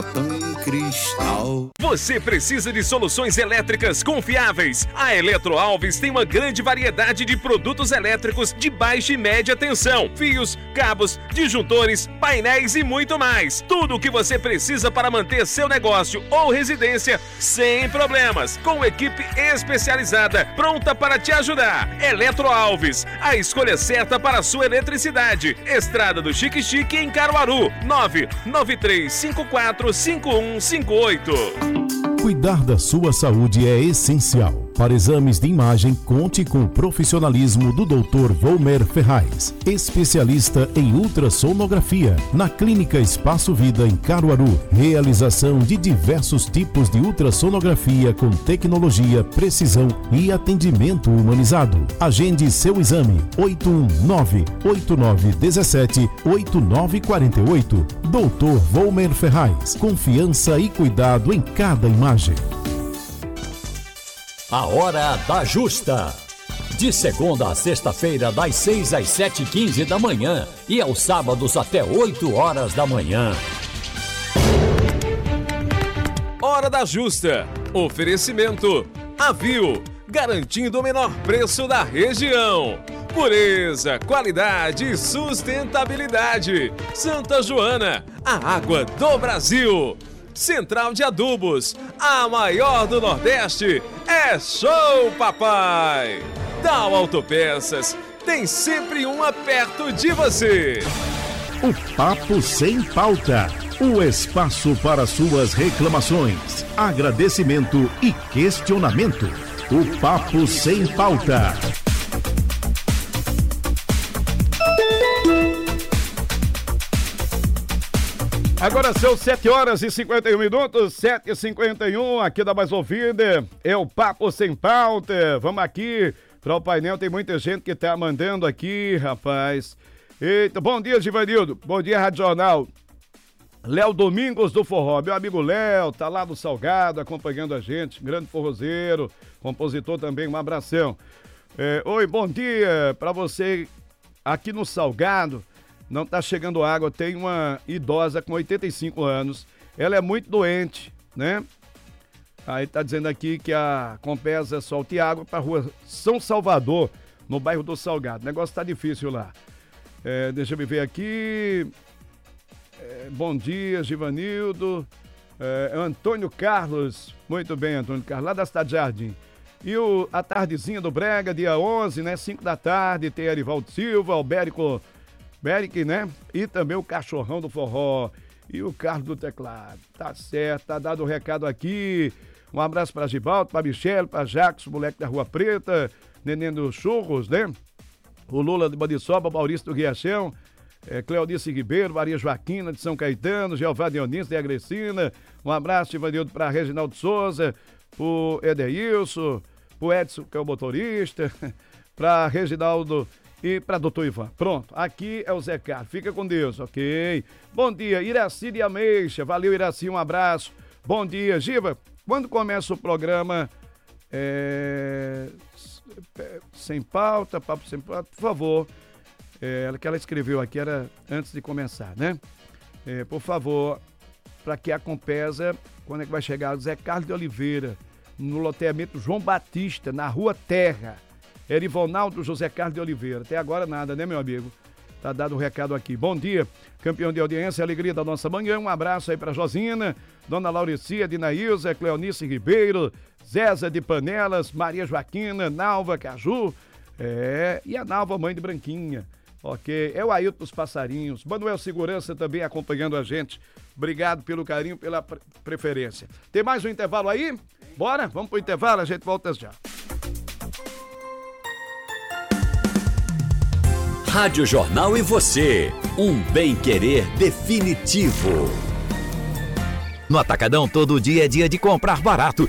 Papel Cristal. Você precisa de soluções elétricas confiáveis? A Eletroalves tem uma grande variedade de produtos elétricos de baixa e média tensão, fios, cabos, disjuntores, painéis e muito mais. Tudo o que você precisa para manter seu negócio ou residência sem problemas, com equipe especializada pronta para te ajudar. Eletroalves, a escolha certa para a sua eletricidade. Estrada do Chique Chique em Caruaru, 993545158. Cuidar da sua saúde é essencial. Para exames de imagem, conte com o profissionalismo do Dr. Volmer Ferraz, especialista em ultrassonografia, na Clínica Espaço Vida em Caruaru. Realização de diversos tipos de ultrassonografia com tecnologia, precisão e atendimento humanizado. Agende seu exame 819-8917-8948. Dr. Volmer Ferraz, confiança e cuidado em cada imagem. A Hora da Justa. De segunda a sexta-feira, das 6 às 7h15 da manhã e aos sábados até 8 horas da manhã. Hora da Justa. Oferecimento Avio, garantindo o menor preço da região. Pureza, qualidade e sustentabilidade. Santa Joana, a água do Brasil. Central de Adubos, a maior do Nordeste. É show, papai! Dal Autopeças, tem sempre uma perto de você. O Papo Sem Pauta, o espaço para suas reclamações, agradecimento e questionamento. O Papo Sem Pauta. Agora são 7h51, 7h51, aqui da Mais Ouvida, é o Papo Sem Pauta. Vamos aqui para o painel, tem muita gente que tá mandando aqui, rapaz. Eita, bom dia, Givanildo, bom dia, Rádio Jornal. Léo Domingos do Forró, meu amigo Léo, tá lá do Salgado acompanhando a gente, grande forrozeiro, compositor também, um abração. Oi, bom dia para você aqui no Salgado. Não tá chegando água, tem uma idosa com 85 anos, ela é muito doente, né? Aí tá dizendo aqui que a Compesa solte água pra rua São Salvador, no bairro do Salgado. O negócio tá difícil lá. Deixa eu ver aqui. Bom dia, Givanildo. Antônio Carlos, muito bem, Antônio Carlos, lá da Cidade Jardim. E a tardezinha do Brega, dia 11, né? 5 da tarde, tem Arivaldo Silva, Albérico Beric, né? E também o Cachorrão do Forró e o Carlos do Teclado. Tá certo, tá dado o recado aqui. Um abraço pra Gibaldo, pra Michele, pra Jacques, moleque da Rua Preta, Neném dos Churros, né? O Lula de Badiçoba, Maurício do Riachão, Cleonice Ribeiro, Maria Joaquina de São Caetano, Jeová Dionísio de Agrecina. Um abraço, Ivanildo, pra Reginaldo Souza, pro Edeilson, pro Edson, que é o motorista, pra Reginaldo e para doutor Ivan. Pronto, aqui é o Zé Carlos. Fica com Deus, ok? Bom dia, Iraci de Ameixa. Valeu, Iraci, um abraço. Bom dia, Giva. Quando começa o programa Sem Pauta, Papo Sem Pauta, por favor. Que ela escreveu aqui era antes de começar, né? Por favor, para que a Compesa, quando é que vai chegar? O Zé Carlos de Oliveira, no loteamento João Batista, na Rua Terra. Erivonaldo José Carlos de Oliveira. Até agora nada, né, meu amigo? Tá dado o recado aqui. Bom dia, campeão de audiência, alegria da nossa manhã. Um abraço aí pra Josina, Dona Lauricia de Nailza, Cleonice Ribeiro, Zéza de Panelas, Maria Joaquina, Nalva Caju. E a Nalva, mãe de Branquinha. Ok, é o Ailton dos Passarinhos. Manuel Segurança também acompanhando a gente. Obrigado pelo carinho, pela preferência. Tem mais um intervalo aí? Bora? Vamos pro intervalo, a gente volta já. Rádio Jornal e você, um bem-querer definitivo. No Atacadão, todo dia é dia de comprar barato.